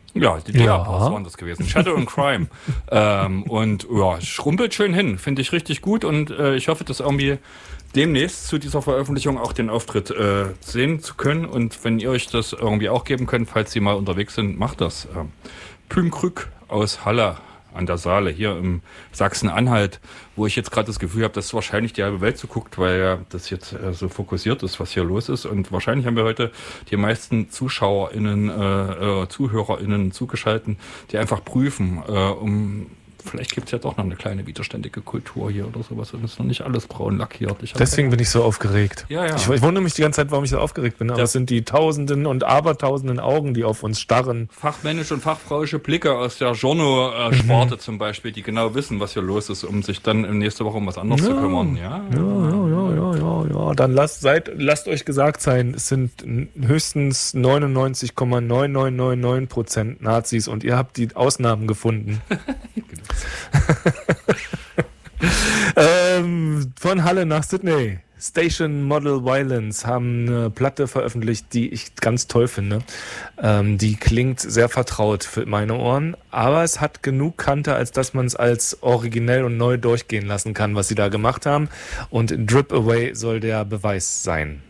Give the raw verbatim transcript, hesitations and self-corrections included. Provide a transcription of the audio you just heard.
Ja, die Ja. Diabos waren das gewesen. Shadow and Crime. ähm, und ja, schrumpelt schön hin. Finde ich richtig gut und äh, ich hoffe, dass irgendwie demnächst zu dieser Veröffentlichung auch den Auftritt äh, sehen zu können. Und wenn ihr euch das irgendwie auch geben könnt, falls sie mal unterwegs sind, macht das. Ähm, Pümkrück aus Halle an der Saale, hier im Sachsen-Anhalt, wo ich jetzt gerade das Gefühl habe, dass wahrscheinlich die halbe Welt so guckt, weil ja das jetzt äh, so fokussiert ist, was hier los ist. Und wahrscheinlich haben wir heute die meisten ZuschauerInnen, äh, äh, ZuhörerInnen zugeschalten, die einfach prüfen, äh, um vielleicht gibt es ja doch noch eine kleine widerständige Kultur hier oder sowas und es ist noch nicht alles braun lackiert. Ich Deswegen bin ich so aufgeregt. Ja, ja. Ich, ich wundere mich die ganze Zeit, warum ich so aufgeregt bin, aber Ja. es sind die tausenden und abertausenden Augen, die auf uns starren. Fachmännische und fachfrauische Blicke aus der Journo-Sparte mhm. zum Beispiel, die genau wissen, was hier los ist, um sich dann nächste Woche um was anderes Ja. zu kümmern. Ja, Ja, ja, ja, ja, ja, ja. Dann lasst, seid, lasst euch gesagt sein, es sind höchstens neunundneunzig Komma neun neun neun neun Prozent Nazis und ihr habt die Ausnahmen gefunden. ähm, von Halle nach Sydney. Station Model Violence haben eine Platte veröffentlicht, die ich ganz toll finde. Ähm, die klingt sehr vertraut für meine Ohren, aber es hat genug Kante, als dass man es als originell und neu durchgehen lassen kann, was sie da gemacht haben. Und Drip Away soll der Beweis sein.